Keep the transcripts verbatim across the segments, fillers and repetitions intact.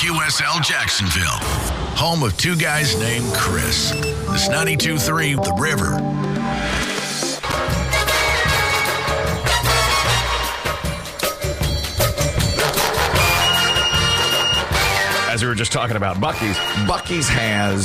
Q S L Jacksonville, home of two guys named Chris. This ninety-two point three The River. As we were just talking about Buc-ee's, Buc-ee's has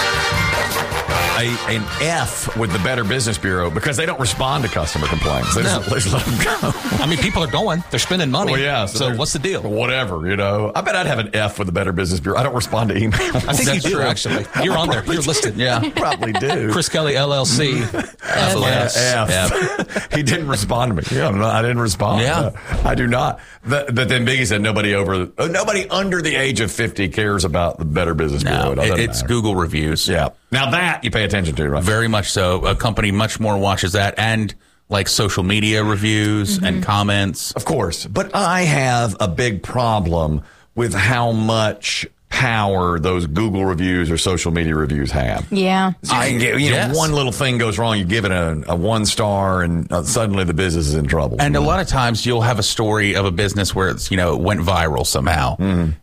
a, an F with the Better Business Bureau because they don't respond to customer complaints. They, No. just, they just let them go. I mean, people are going. They're spending money. Well, yeah. So, they're- what's the deal? Whatever, you know. I bet I'd have an F with the Better Business Bureau. I don't respond to emails. I think you That's do, true. actually. You're on there. You're listed. Yeah. I probably do. Chris Kelly, L L C. F Yeah, F. F. He didn't respond to me. Yeah, no, I didn't respond. Yeah. No, I do not. But, but then Biggie said nobody over, uh, nobody under the age of fifty cares about the Better Business Bureau. No, It doesn't it, it's matter. Google reviews. Yeah. Now that you pay attention to, right? Very much so. A company much more watches that, and like social media reviews and comments. Of course. But I have a big problem with how much power those Google reviews or social media reviews have. Yeah. I can get, you know, Yes. one little thing goes wrong, you give it a, a one star, and uh, suddenly the business is in trouble. And a lot of times you'll have a story of a business where it's, you know, it went viral somehow.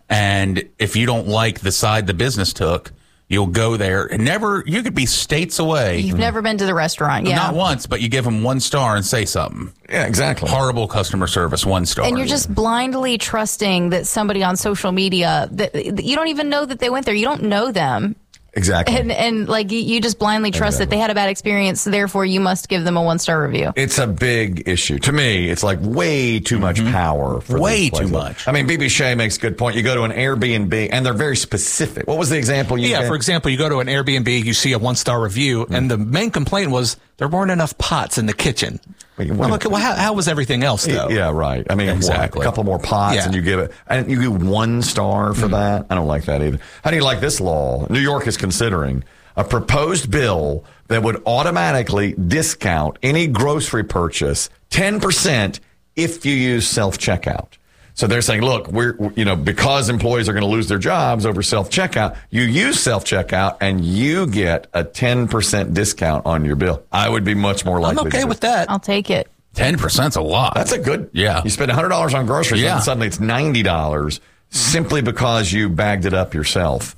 And if you don't like the side the business took, you'll go there and never, you could be states away. You've never been to the restaurant. Yeah. Not once, but you give them one star and say something. Yeah, exactly. Horrible customer service, one star. And you're just blindly trusting that somebody on social media that that you don't even know that they went there. You don't know them. Exactly. And and like you, you just blindly trust that they had a bad experience, therefore you must give them a one star review. It's a big issue. To me, it's like way too much power. For Way these too places. much. I mean, B B Shea makes a good point. You go to an Airbnb, and they're very specific. What was the example you Yeah, gave? for example, you go to an Airbnb, you see a one-star review, and the main complaint was there weren't enough pots in the kitchen. Wait, Well, what- okay, well how, how was everything else, though? Yeah, right. I mean, Exactly. what, a couple more pots, Yeah. and you give it, and you give one star for that. I don't like that either. How do you like this law? New York is considering a proposed bill that would automatically discount any grocery purchase ten percent if you use self-checkout. So they're saying, look, we're, you know, because employees are going to lose their jobs over self-checkout, you use self-checkout and you get a ten percent discount on your bill. I would be much more I'm likely okay to with that. I'll take it. ten percent's a lot. That's a good. Yeah. You spend one hundred dollars on groceries, Yeah. and suddenly it's ninety dollars simply because you bagged it up yourself.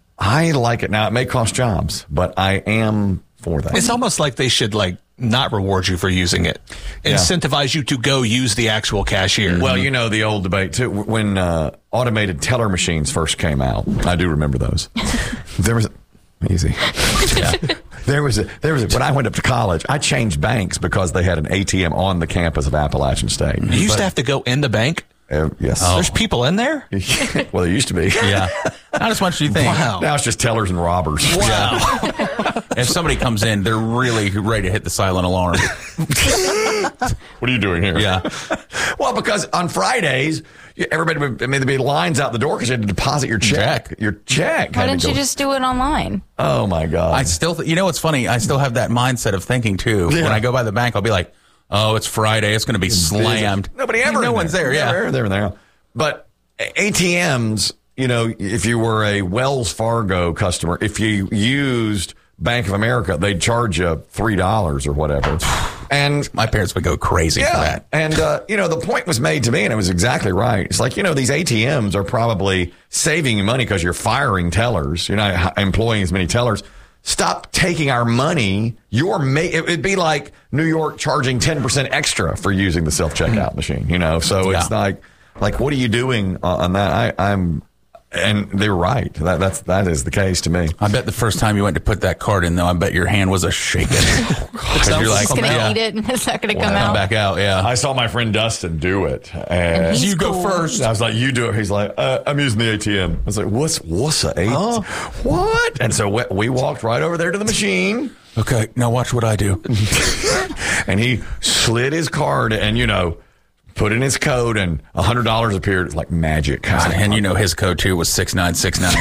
I like it. Now, it may cost jobs, but I am for that. It's almost like they should like not reward you for using it, Yeah. incentivize you to go use the actual cashier. Well, you know the old debate too. When uh, automated teller machines first came out, I do remember those. There was easy. Yeah. There was a there was a, when I went up to college, I changed banks because they had an A T M on the campus of Appalachian State. you used to have to go in the bank. Uh, yes. There's people in there. Well, there used to be. yeah. Not as much as you think. Wow. Now it's just tellers and robbers. Wow. If somebody comes in, they're really ready to hit the silent alarm. What are you doing here? Yeah. Well, because on Fridays, you- everybody would, I mean, there'd be lines out the door because you had to deposit your check. Check. Your check. Why had to didn't you go- just do it online? Oh my God! I still, th- you know what's funny? I still have that mindset of thinking too. Yeah. When I go by the bank, I'll be like, oh, it's Friday. It's going to be slammed. Nobody ever. No in one's there. Yeah. Never, there, there. But A T Ms, you know, if you were a Wells Fargo customer, if you used Bank of America, they'd charge you three dollars or whatever. And My parents would go crazy for yeah, that. and uh, you know, the point was made to me, and it was exactly right. It's like, you know, these A T Ms are probably saving you money because you're firing tellers. You're not h- employing as many tellers. Stop taking our money. You're ma- it would be like New York charging ten percent extra for using the self checkout machine. You know, so it's Yeah. like, like, what are you doing on that? I, I'm, and they're right. That that's that is the case to me. I bet the first time you went to put that card in, though, I bet your hand was a shaking. Because you're like, It's going to yeah, eat it and it's not going to come come out. back out. Yeah. I saw my friend Dustin do it, and, he's you go cool. first. I was like, "You do it." He's like, uh, "I'm using the A T M." I was like, "What's what's a A T M? Oh. What?" And so we, we walked right over there to the machine, Okay, now watch what I do. and he slid his card, and you know, put in his code, and a hundred dollars appeared like magic. God, and you know his code too was six nine six nine.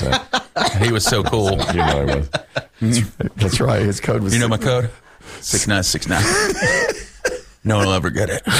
He was so cool. You know it was. That's, that's right. His code was. You know my code? six nine six nine. No one will ever get it.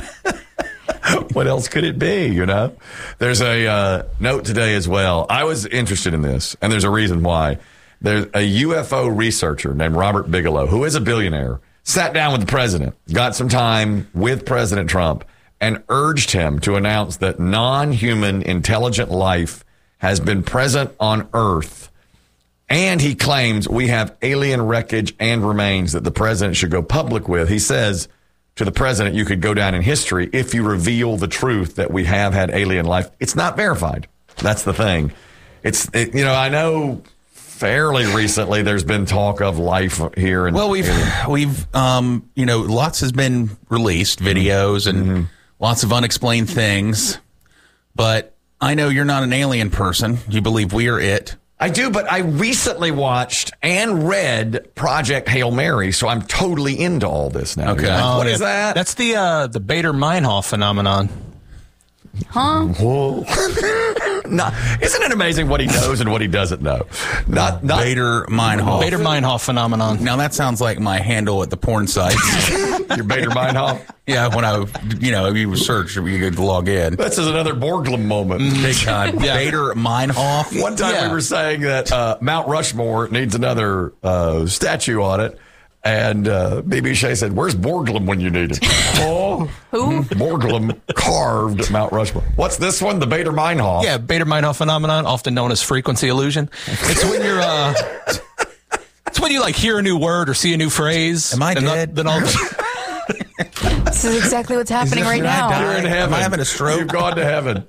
What else could it be? You know, there's a uh, note today as well. I was interested in this, and there's a reason why. There's a U F O researcher named Robert Bigelow, who is a billionaire, sat down with the president, got some time with President Trump, and urged him to announce that non-human intelligent life has been present on Earth. And he claims we have alien wreckage and remains that the president should go public with. He says to the president, you could go down in history if you reveal the truth that we have had alien life. It's not verified. That's the thing. It's, it, you know, I know fairly recently there's been talk of life here. And well, we've, we've, um, you know, lots has been released, videos and mm-hmm. lots of unexplained things. But I know you're not an alien person. You believe we are it. I do, but I recently watched and read Project Hail Mary, so I'm totally into all this now. Okay. Oh, what yeah. is that? That's the uh, the Bader-Meinhof phenomenon. Huh? Whoa. Not, isn't it amazing what he knows and what he doesn't know? Not, not Bader-Meinhof. Bader-Meinhof phenomenon. Now that sounds like my handle at the porn sites. Your Bader-Meinhof? Yeah, when I, you know, you search, you could log in. This is another Borglum moment. Big time. Yeah. Bader-Meinhof. One time Yeah. we were saying that uh, Mount Rushmore needs another uh, statue on it. And uh, B B Shea said, where's Borglum when you need it? Oh, Who? Borglum carved Mount Rushmore. What's this one? The Bader-Meinhof. Yeah, Bader-Meinhof phenomenon, often known as frequency illusion. It's when you're, uh, it's when you like hear a new word or see a new phrase. Am I and dead? Then all This is exactly what's happening right now. You're in heaven. Am I having a stroke? You've gone to heaven.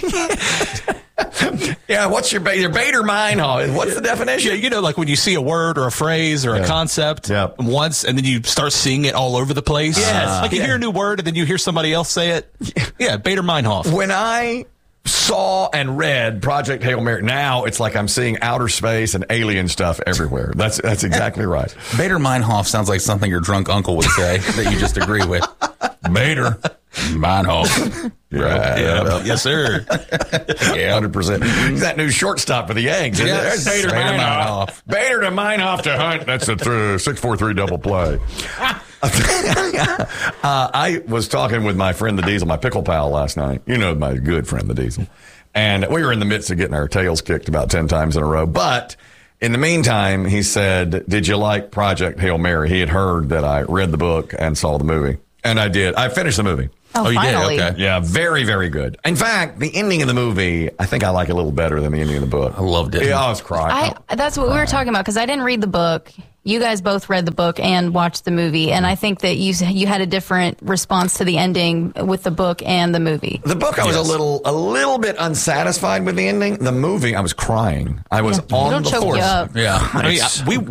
Yeah, what's your, your Bader-Meinhof? What's the definition? Yeah, you know, like when you see a word or a phrase or Yeah. a concept Yep. once, and then you start seeing it all over the place. Yes. like you Yeah. hear a new word, and then you hear somebody else say it. Yeah, Bader-Meinhof. When I saw and read Project Hail Mary, now it's like I'm seeing outer space and alien stuff everywhere. That's that's exactly right. Bader-Meinhof sounds like something your drunk uncle would say that you just agree with. Bader. Meinhof. Right. Yeah, yes, sir. Yeah, one hundred percent. That new shortstop for the Yanks. Isn't Yes. it? There's Bader Bader Meinhof. Meinhof. Bader to Meinhof to Hunt. That's a th- six four three double play. uh, I was talking with my friend the Diesel, my pickle pal, last night. You know, my good friend the Diesel. And we were in the midst of getting our tails kicked about ten times in a row. But in the meantime, he said, did you like Project Hail Mary? He had heard that I read the book and saw the movie. And I did. I finished the movie. Oh, Oh, you did? finally. Okay. Yeah, very, very good. In fact, the ending of the movie, I think I like a little better than the ending of the book. I loved it. Yeah, I was crying. I, that's what we were talking about because I didn't read the book. You guys both read the book and watched the movie, and I think that you you had a different response to the ending with the book and the movie. The book, I was Yes. a little, a little bit unsatisfied with the ending. The movie, I was crying. I was Yeah. on It'll the choke you floor. up. Yeah. I mean, It's- we